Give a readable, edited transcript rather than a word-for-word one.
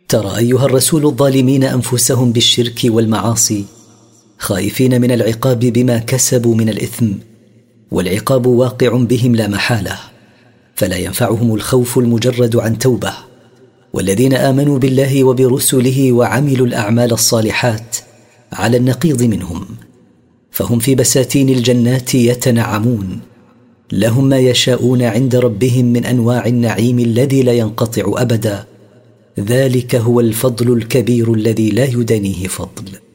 ترى أيها الرسول الظالمين أنفسهم بالشرك والمعاصي خائفين من العقاب بما كسبوا من الإثم، والعقاب واقع بهم لا محالة، فلا ينفعهم الخوف المجرد عن توبة. والذين آمنوا بالله وبرسله وعملوا الأعمال الصالحات على النقيض منهم، فهم في بساتين الجنات يتنعمون، لهم ما يشاءون عند ربهم من أنواع النعيم الذي لا ينقطع أبدا، ذلك هو الفضل الكبير الذي لا يدانيه فضل.